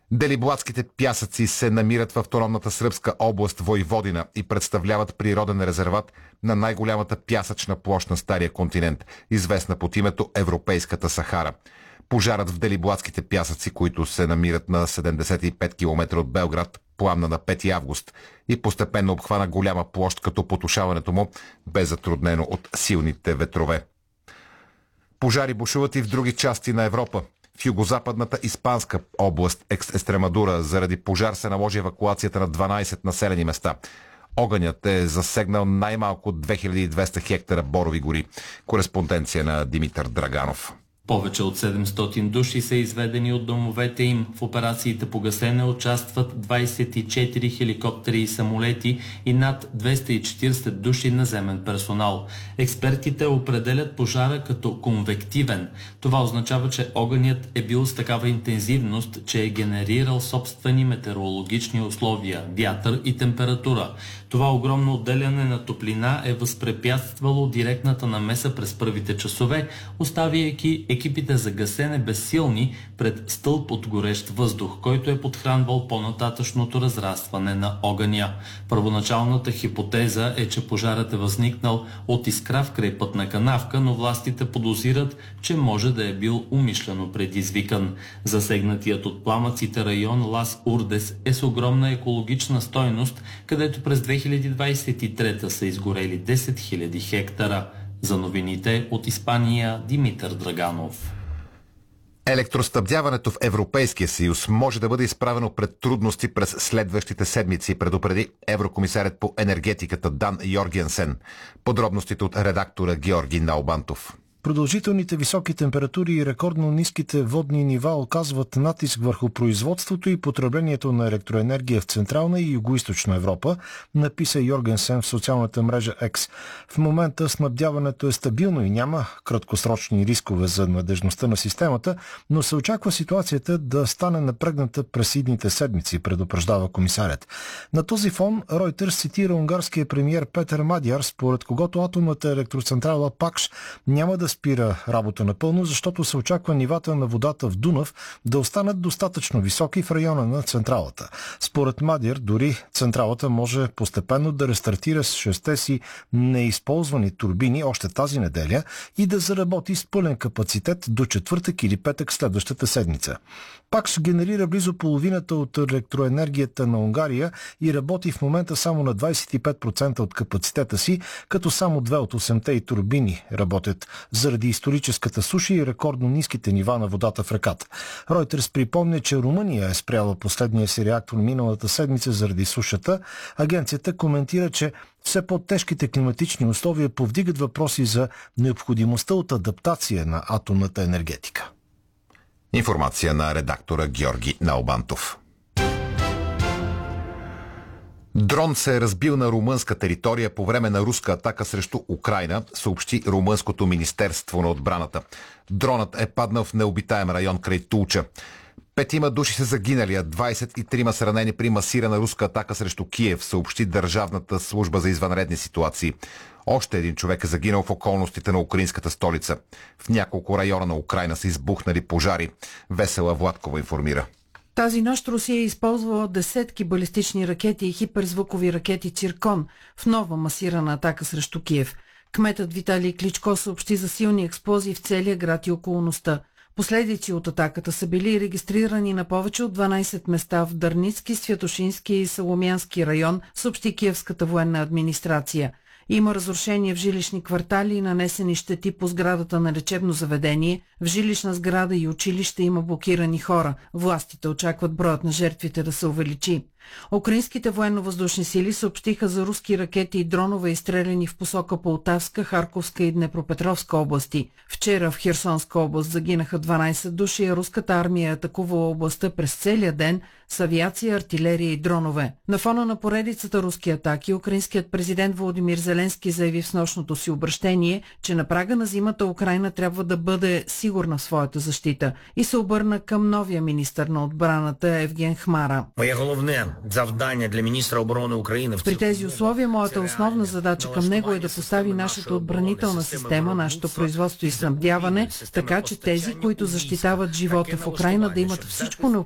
Делиблатските пясъци се намират в автономната сръбска област Войводина и представляват природен резерват на най-голямата пясъчна площ на Стария континент, известна под името Европейската Сахара. Пожарът в Делиблатските пясъци, които се намират на 75 км от Белград, пламна на 5 август и постепенно обхвана голяма площ, като потушаването му бе затруднено от силните ветрове. Пожари бушуват и в други части на Европа. В югозападната испанска област Екстремадура заради пожар се наложи евакуацията на 12 населени места. Огънят е засегнал най-малко 2200 хектара борови гори. Кореспонденция на Димитър Драганов. Повече от 700 души са изведени от домовете им. В операциите по гасене участват 24 хеликоптери и самолети и над 240 души наземен персонал. Експертите определят пожара като конвективен. Това означава, че огънят е бил с такава интензивност, че е генерирал собствени метеорологични условия, вятър и температура. Това огромно отделяне на топлина е възпрепятствало директната намеса през първите часове, оставяйки екипите за гасене безсилни пред стълб от горещ въздух, който е подхранвал по-нататъчното разрастване на огъня. Първоначалната хипотеза е, че пожарът е възникнал от искра в крайпътна канавка, но властите подозират, че може да е бил умишлено предизвикан. Засегнатият от пламъците район Лас Урдес е с огромна екологична стойност, където през 2023 са изгорели 10 000 хектара. За новините от Испания, Димитър Драганов. Електроснабдяването в Европейския съюз може да бъде изправено пред трудности през следващите седмици, предупреди еврокомисарят по енергетиката Дан Йоргенсен. Подробностите от редактора Георги Налбантов. Продължителните високи температури и рекордно ниските водни нива оказват натиск върху производството и потреблението на електроенергия в Централна и Югоизточна Европа, написа Йоргенсен в социалната мрежа X. В момента снабдяването е стабилно и няма краткосрочни рискове за надежността на системата, но се очаква ситуацията да стане напрегната през идните седмици, предупреждава комисарят. На този фон Reuters цитира унгарския премиер Петър Мадяр, според когото атомната електроцентрала Пакш няма да спира работа напълно, защото се очаква нивата на водата в Дунав да останат достатъчно високи в района на централата. Според Мадяр, дори централата може постепенно да рестартира с 6 си неизползвани турбини още тази неделя и да заработи с пълен капацитет до четвъртък или петък следващата седмица. Пакш генерира близо половината от електроенергията на Унгария и работи в момента само на 25% от капацитета си, като само 2 от 8-те и турбини работят заради историческата суша и рекордно ниските нива на водата в реката. Reuters припомня, че Румъния е спряла последния си реактор миналата седмица заради сушата. Агенцията коментира, че все по-тежките климатични условия повдигат въпроси за необходимостта от адаптация на атомната енергетика. Информация на редактора Георги Налбантов. Дрон се е разбил на румънска територия по време на руска атака срещу Украйна, съобщи Румънското министерство на отбраната. Дронът е паднал в необитаем район край Тулча. 5 души са загинали, а 23 са ранени при масирана руска атака срещу Киев, съобщи Държавната служба за извънредни ситуации. Още един човек е загинал в околностите на украинската столица. В няколко района на Украйна са избухнали пожари. Весела Владкова информира. Тази нощ Русия е използвала десетки балистични ракети и хиперзвукови ракети Циркон в нова масирана атака срещу Киев. Кметът Виталий Кличко съобщи за силни експлозии в целия град и околността. Последици от атаката са били регистрирани на повече от 12 места в Дърницки, Святошински и Соломянски район, съобщи Киевската военна администрация. Има разрушения в жилищни квартали и нанесени щети по сградата на лечебно заведение. В жилищна сграда и училище има блокирани хора. Властите очакват броят на жертвите да се увеличи. Украинските военно-въздушни сили съобщиха за руски ракети и дронове, изстреляни в посока Полтавска, Харковска и Днепропетровска области. Вчера в Херсонска област загинаха 12 души, а руската армия е атакувала областта през целия ден с авиация, артилерия и дронове. На фона на поредицата руски атаки, украинският президент Володимир Зеленски заяви в снощното си обращение, че на прага на зимата Украйна трябва да бъде сигурна в своята защита и се обърна към новия министър на отбраната Евген Хмара. Завдання для министра обороны Украины. При тези условия моята основна задача към него е да постави нашата отбранителна система, нашето производство и снабдяване, така че тези, които защитават живота в Украйна, да имат всичко необходимо